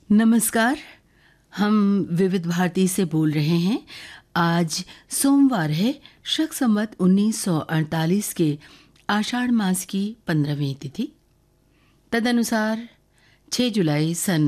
नमस्कार। हम विविध भारती से बोल रहे हैं। आज सोमवार है, शक संवत 1948 के आषाढ़ मास की 15वीं तिथि, तदनुसार 6 जुलाई सन